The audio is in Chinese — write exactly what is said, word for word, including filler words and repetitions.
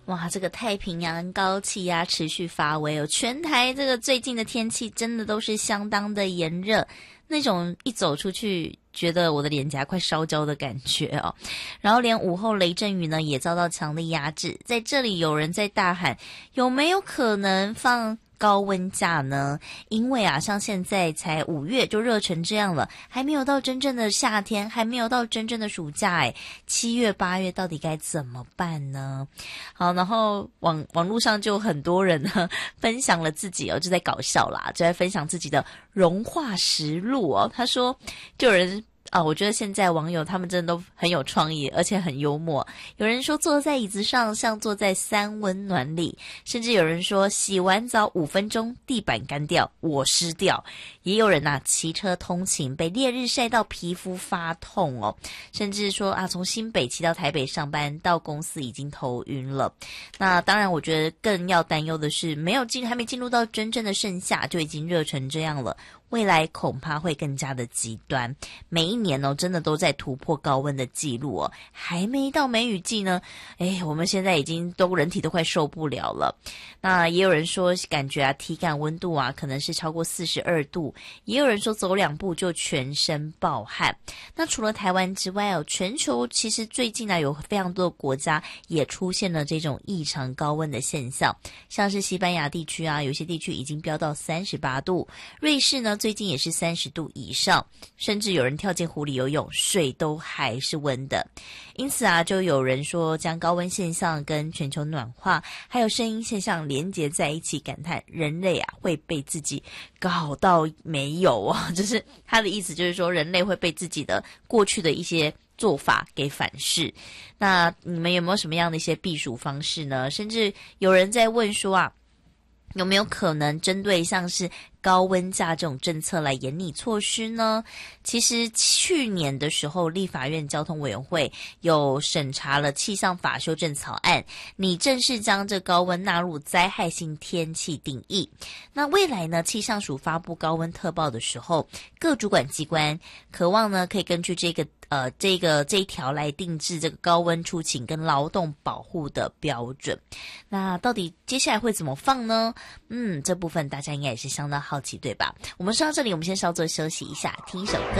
哇，这个太平洋高气压持续发威哦，全台这个最近的天气真的都是相当的炎热，那种一走出去觉得我的脸颊快烧焦的感觉哦。然后连午后雷阵雨呢也遭到强力压制，在这里有人在大喊，有没有可能放高温假呢？因为啊，像现在才五月就热成这样了，还没有到真正的夏天，还没有到真正的暑假哎，七月八月到底该怎么办呢？好，然后网网络上就很多人呢分享了自己哦，就在搞笑啦，就在分享自己的融化实录哦。他说，就有人。啊，我觉得现在网友他们真的都很有创意，而且很幽默。有人说坐在椅子上像坐在三温暖里，甚至有人说洗完澡五分钟地板干掉，我湿掉。也有人啊骑车通勤被烈日晒到皮肤发痛哦，甚至说啊从新北骑到台北上班到公司已经头晕了。那当然，我觉得更要担忧的是，没有进还没进入到真正的盛夏就已经热成这样了。未来恐怕会更加的极端，每一年哦，真的都在突破高温的记录哦。还没到梅雨季呢，哎，我们现在已经都人体都快受不了了。那也有人说，感觉啊，体感温度啊，可能是超过四十二度，也有人说走两步就全身暴汗。那除了台湾之外哦，全球其实最近啊，有非常多的国家也出现了这种异常高温的现象，像是西班牙地区啊，有些地区已经飙到三十八度，瑞士呢，最近也是三十度以上，甚至有人跳进湖里游泳，水都还是温的。因此啊，就有人说将高温现象跟全球暖化还有声音现象连结在一起，感叹人类啊会被自己搞到没有啊，就是他的意思就是说人类会被自己的过去的一些做法给反噬。那你们有没有什么样的一些避暑方式呢？甚至有人在问说啊，有没有可能针对像是高温假这种政策来严拟措施呢？其实去年的时候，立法院交通委员会有审查了气象法修正草案，拟正式将这高温纳入灾害性天气定义。那未来呢，气象署发布高温特报的时候，各主管机关渴望呢可以根据这个呃这个这一条来定制这个高温出勤跟劳动保护的标准。那到底接下来会怎么放呢？嗯，这部分大家应该也是相当好奇，对吧？我们说到这里，我们先稍作休息一下，听一首歌。